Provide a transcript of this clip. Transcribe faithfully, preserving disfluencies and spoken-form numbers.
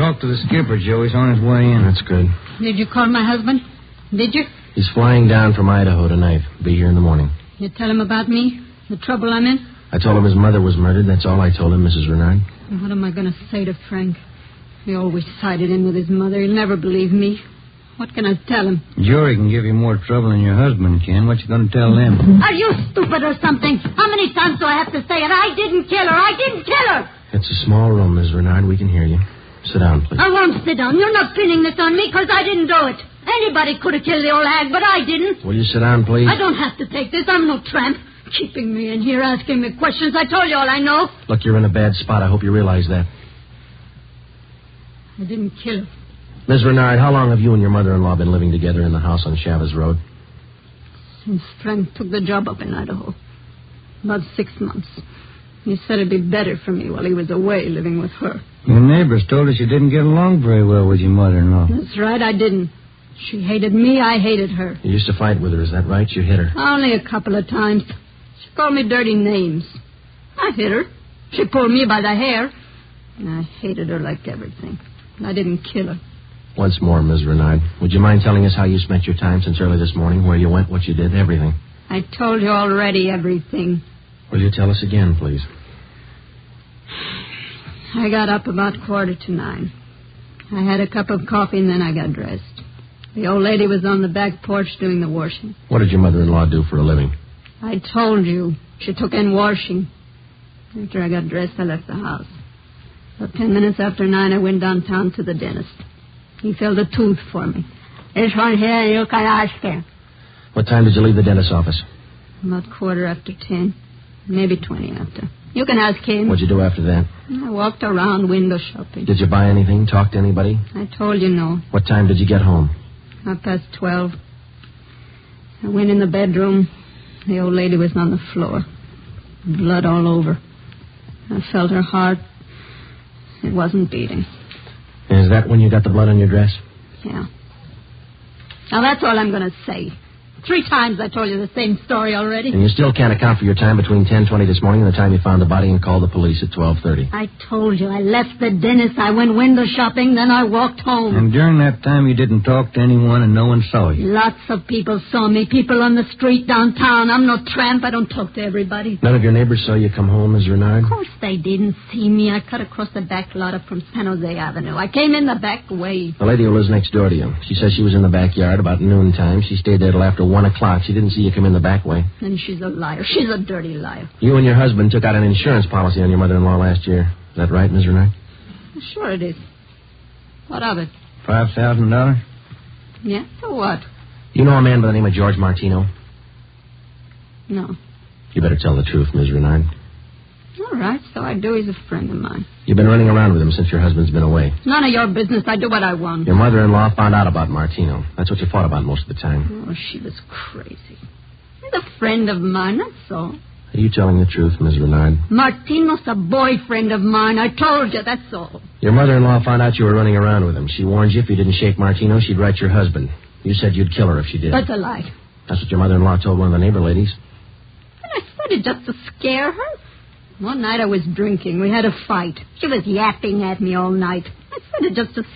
talked to the skipper, Joe. He's on his way in. That's good. Did you call my husband? Did you? He's flying down from Idaho tonight. Be here in the morning. You tell him about me? The trouble I'm in? I told him his mother was murdered. That's all I told him, Missus Renard. What am I going to say to Frank? He always sided in with his mother. He'll never believe me. What can I tell him? Jory can give you more trouble than your husband can. What you going to tell them? Are you stupid or something? How many times do I have to say it? I didn't kill her. I didn't kill her. It's a small room, Miss Renard. We can hear you. Sit down, please. I won't sit down. You're not pinning this on me because I didn't do it. Anybody could have killed the old hag, but I didn't. Will you sit down, please? I don't have to take this. I'm no tramp. Keeping me in here, asking me questions. I told you all I know. Look, you're in a bad spot. I hope you realize that. I didn't kill her. Miss Renard, how long have you and your mother-in-law been living together in the house on Chavez Road? Since Frank took the job up in Idaho. About six months. He said it'd be better for me while he was away living with her. Your neighbors told us you didn't get along very well with your mother-in-law. That's right, I didn't. She hated me, I hated her. You used to fight with her, is that right? You hit her. Only a couple of times. She called me dirty names. I hit her. She pulled me by the hair. And I hated her like everything. I didn't kill her. Once more, Miss Renard, would you mind telling us how you spent your time since early this morning, where you went, what you did, everything? I told you already everything. Will you tell us again, please? I got up about quarter to nine. I had a cup of coffee and then I got dressed. The old lady was on the back porch doing the washing. What did your mother-in-law do for a living? I told you. She took in washing. After I got dressed, I left the house. About ten minutes after nine, I went downtown to the dentist. He filled a tooth for me. This one here, you can ask him. What time did you leave the dentist's office? About quarter after ten. Maybe twenty after. You can ask him. What'd you do after that? I walked around window shopping. Did you buy anything? Talk to anybody? I told you no. What time did you get home? Half past twelve. I went in the bedroom. The old lady was on the floor. Blood all over. I felt her heart. It wasn't beating. Is that when you got the blood on your dress? Yeah. Now, that's all I'm going to say. Three times I told you the same story already. And you still can't account for your time between ten twenty this morning and the time you found the body and called the police at twelve thirty. I told you. I left the dentist. I went window shopping. Then I walked home. And during that time, you didn't talk to anyone and no one saw you? Lots of people saw me. People on the street downtown. I'm no tramp. I don't talk to everybody. None of your neighbors saw you come home, Miss Renard? Of course they didn't see me. I cut across the back lot up from San Jose Avenue. I came in the back way. The lady who lives next door to you. She says she was in the backyard about noontime. She stayed there till after one o'clock. She didn't see you come in the back way. And she's a liar. She's a dirty liar. You and your husband took out an insurance policy on your mother-in-law last year. Is that right, Miss Renard? Sure it is. What of it? Five thousand dollars? Yeah? So what? You know a man by the name of George Martino? No. You better tell the truth, Miss Renard. All right, so I do. He's a friend of mine. You've been running around with him since your husband's been away. None of your business. I do what I want. Your mother-in-law found out about Martino. That's what you fought about most of the time. Oh, she was crazy. He's a friend of mine, that's all. Are you telling the truth, Miss Renard? Martino's a boyfriend of mine. I told you, that's all. Your mother-in-law found out you were running around with him. She warned you if you didn't shake Martino, she'd write your husband. You said you'd kill her if she did. That's a lie. That's what your mother-in-law told one of the neighbor ladies. And I said it just to scare her. One night I was drinking. We had a fight. She was yapping at me all night. I said it just to